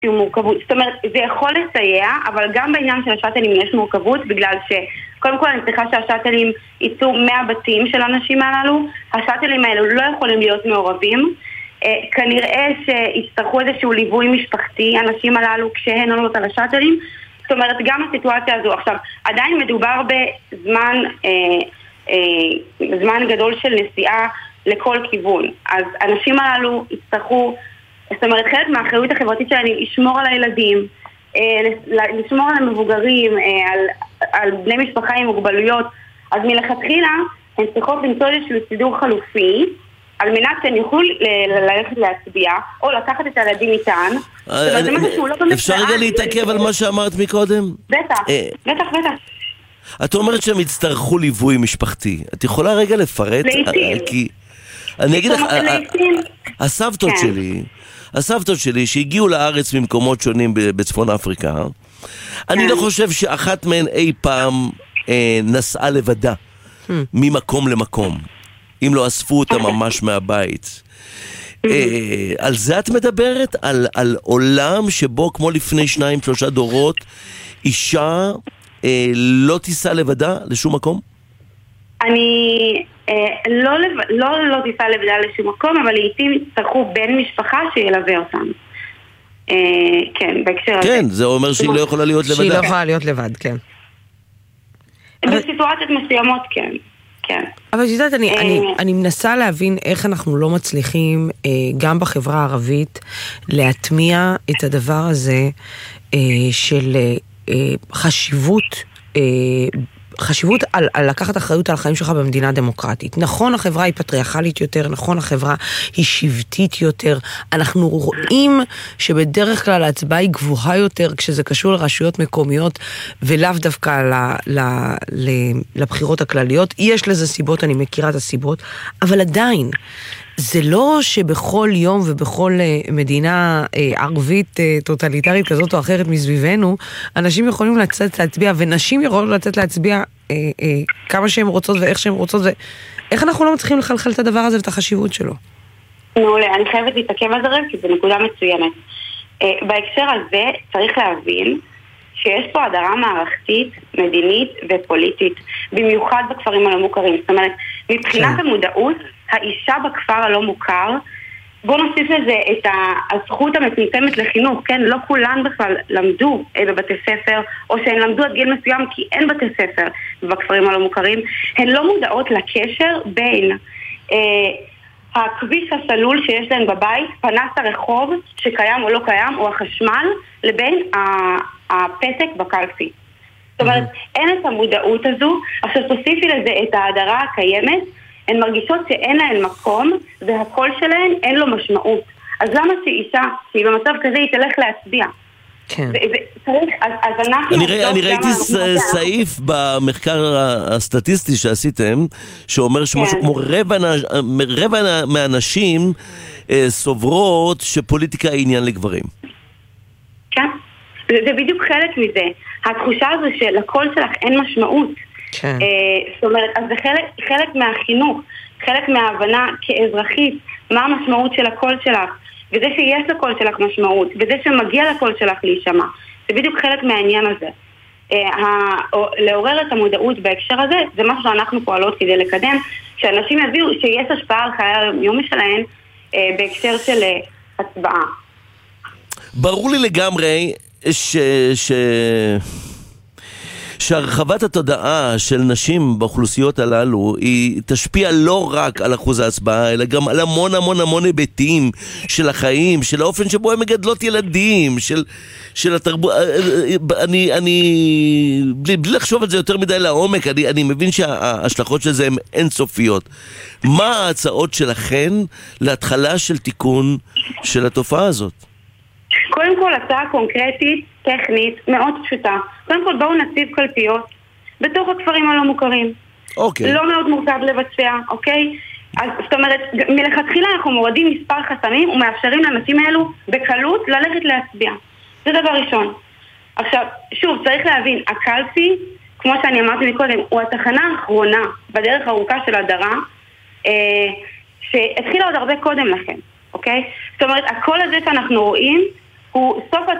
מורכבות. זאת אומרת, זה יכול לסייע, אבל גם בעניין של השאטלים יש מורכבות, בגלל שקודם כל אני צריכה שהשאטלים ייצאו מהבתים של האנשים הללו. השאטלים האלו לא יכולים להיות מעורבים. כנראה שיצטרכו איזשהו ליווי משפחתי, אנשים הללו כשהן עולות על השאטלים. זאת אומרת, גם הסיטואציה הזו. עכשיו, עדיין מדובר בזמן גדול של נסיעה לכל כיוון. אז אנשים הללו יצטרכו, זאת אומרת, חלק מהאחריות החברתית שלהם לשמור על הילדים, לשמור על המבוגרים, על בני משפחה עם מוגבלויות. אז מלכתחילה הן צריכות למצוא איזשהו סידור חלופי, על מנת שהן יוכלו ללכת להצביע, או לקחת את הילדים איתן. אפשר רגע להתעכב על מה שאמרת מקודם? בטח. את אומרת שהם יצטרכו ליווי משפחתי. את יכולה רגע לפרט? לעתים. אני אגיד לך, הסבתות שלי שהגיעו לארץ ממקומות שונים בצפון אפריקה, אני לא חושב שאחת מהן אי פעם נסעה לבדה ממקום למקום, אם לא אספו אותה ממש מהבית. על זה את מדברת? על עולם שבו כמו לפני 2-3 דורות אישה לא תיסע לבדה לשום מקום? אני לא תיסע לבדה לשום מקום, אבל לעתים יצטרכו בן משפחה שילווה אותם. כן, בהקשר הזה. כן, זה אומר שהיא לא יכולה להיות לבדה. שהיא לא יכולה להיות לבד, כן. בסיטואציות מסוימות, כן. כן. אבל שיטת, אני מנסה להבין איך אנחנו לא מצליחים גם בחברה הערבית להטמיע את הדבר הזה של חשיבות על לקחת אחריות על החיים שלך במדינה דמוקרטית. נכון, החברה היא פטריארכלית יותר, נכון, החברה היא שבטית יותר. אנחנו רואים שבדרך כלל ההצבעה היא גבוהה יותר כשזה קשור לרשויות מקומיות, ולאו דווקא לבחירות הכלליות. יש לזה סיבות, אני מכירה את הסיבות, אבל עדיין, זה לא שבכל יום ובכל מדינה ערבית טוטליטרית כזאת או אחרת מסביבנו, אנשים יכולים לצאת להצביע, ונשים יכולות לצאת להצביע כמה שהן רוצות ואיך שהן רוצות, ואיך אנחנו לא מצליחים לחלחל את הדבר הזה ואת החשיבות שלו? מעולה, אני חייבת להתעכב על זה, כי זו נקודה מצוינת. בהקשר הזה צריך להבין שיש פה הדרה מערכתית, מדינית ופוליטית, במיוחד בכפרים הלא מוכרים. זאת אומרת, מבחינת המודעות, האישה בכפר הלא מוכר, בוא נוסיף לזה את הזכות המצומצמת לחינוך, כן? לא כולן בכלל למדו בבתי ספר, או שהן למדו עד גיל מסוים כי אין בתי ספר בכפרים הלא מוכרים. הן לא מודעות לקשר בין הכביש הסלול שיש להן בבית, פנס הרחוב שקיים או לא קיים, או החשמל, לבין הפתק בקלפי. זאת אומרת, אין את המודעות הזו. עכשיו תוסיפי לזה את ההדרה הקיימת, הן מרגישות שאין להן מקום, והקול שלהן אין לו משמעות. אז למה שאישה שהיא במצב כזה היא תלך להצביע? כן. אני ראיתי סעיף במחקר הסטטיסטי שעשיתם, שאומר שמשהו כמו רבע מהנשים סוברות שפוליטיקה היא עניין לגברים. כן, זה בדיוק חלק מזה. התחושה הזו שלקול שלך אין משמעות. כן. זאת אומרת, אז זה חלק מהחינוך, חלק מההבנה כאזרחית, מה המשמעות של הקול שלך, וזה שיש לקול שלך משמעות, וזה שמגיע לקול שלך להישמע. זה בדיוק חלק מהעניין הזה. לעורר את המודעות בהקשר הזה, זה משהו שאנחנו פועלות כדי לקדם, שאנשים יביאו שיש השפעה על חיי היום שלהם בהקשר של הצבעה. ברור לי לגמרי שהרחבת התודעה של נשים באוכלוסיות הללו היא תשפיע לא רק על אחוז ההצבעה, אלא גם על המון היבטים של החיים, של האופן שבו הם מגדלות ילדים, של התרבות. בלי לחשוב על זה יותר מדי לעומק, אני מבין שההשלכות של זה הן אינסופיות. מה ההצעות שלכן להתחלה של תיקון של התופעה הזאת? קודם כל, הצעה קונקרטית, טכנית, מאוד פשוטה. קודם כל, בואו נציב קלפיות בתוך הכפרים הלא מוכרים. אוקיי. לא מאוד מורכב לבצע, אוקיי? אז זאת אומרת, מלכתחילה אנחנו מורדים מספר חסמים ומאפשרים לאנשים האלו בקלות ללכת להצביע. זה דבר ראשון. עכשיו, שוב, צריך להבין, הקלפי, כמו שאני אמרתי מקודם, הוא התחנה האחרונה בדרך הארוכה של הדרה, שהתחילה עוד הרבה קודם לכן, אוקיי? זאת אומרת, הכל הזה שאנחנו רואים, הוא סוף